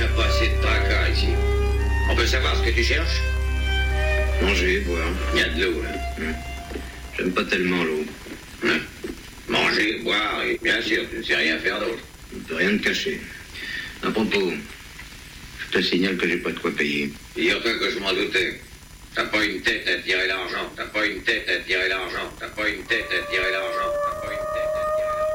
a pas assez de tracas ici. On peut savoir ce que tu cherches? Manger, boire. Il y a de l'eau, là. J'aime pas tellement l'eau. Manger, boire, et bien sûr, tu ne sais rien faire d'autre. Je ne peux rien te cacher. À propos, je te signale que j'ai pas de quoi payer. Figure-toi que je m'en doutais. T'as pas une tête à tirer l'argent. T'as pas une tête à tirer l'argent. T'as pas une tête à tirer l'argent.